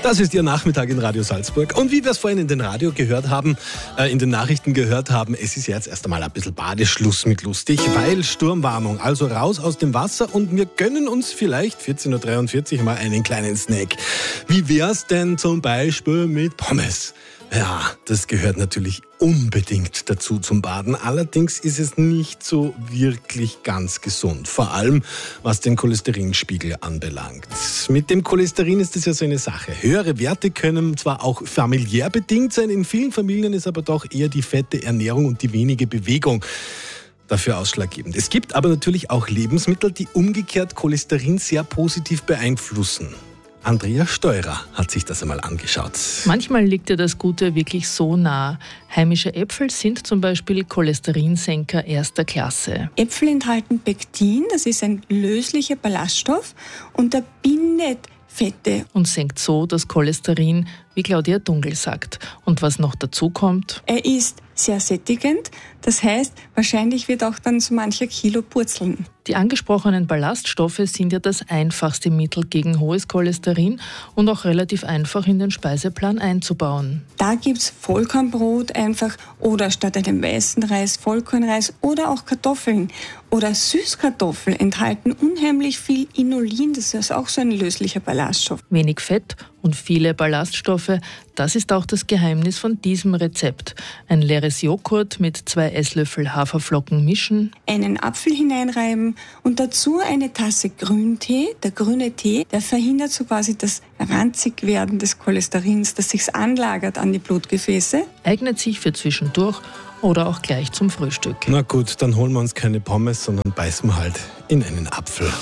Das ist Ihr Nachmittag in Radio Salzburg. Und wie wir es vorhin in den in den Nachrichten gehört haben, es ist jetzt erst einmal ein bisschen Badeschluss mit lustig, weil Sturmwarnung. Also raus aus dem Wasser und wir gönnen uns vielleicht 14.43 Uhr mal einen kleinen Snack. Wie wär's denn zum Beispiel mit Pommes? Ja, das gehört natürlich unbedingt dazu zum Baden. Allerdings ist es nicht so wirklich ganz gesund. Vor allem, was den Cholesterinspiegel anbelangt. Mit dem Cholesterin ist es ja so eine Sache. Höhere Werte können zwar auch familiär bedingt sein, in vielen Familien ist aber doch eher die fette Ernährung und die wenige Bewegung dafür ausschlaggebend. Es gibt aber natürlich auch Lebensmittel, die umgekehrt Cholesterin sehr positiv beeinflussen. Andrea Steurer hat sich das einmal angeschaut. Manchmal liegt dir das Gute wirklich so nah. Heimische Äpfel sind zum Beispiel Cholesterinsenker erster Klasse. Äpfel enthalten Pektin, das ist ein löslicher Ballaststoff und der bindet Fette. Und senkt so das Cholesterin, wie Claudia Dungel sagt. Und was noch dazu kommt? Er ist sehr sättigend, das heißt, wahrscheinlich wird auch dann so mancher Kilo purzeln. Die angesprochenen Ballaststoffe sind ja das einfachste Mittel gegen hohes Cholesterin und auch relativ einfach in den Speiseplan einzubauen. Da gibt's Vollkornbrot einfach oder statt einem weißen Reis Vollkornreis oder auch Kartoffeln. Oder Süßkartoffeln enthalten unheimlich viel Inulin, das ist auch so ein löslicher Ballaststoff. Wenig Fett und viele Ballaststoffe, das ist auch das Geheimnis von diesem Rezept. Ein leeres Joghurt mit 2 Esslöffel Haferflocken mischen, einen Apfel hineinreiben und dazu eine Tasse Grüntee. Der grüne Tee, der verhindert so quasi das Ranzigwerden des Cholesterins, das sich anlagert an die Blutgefäße. Eignet sich für zwischendurch oder auch gleich zum Frühstück. Na gut, dann holen wir uns keine Pommes, sondern beißen halt in einen Apfel.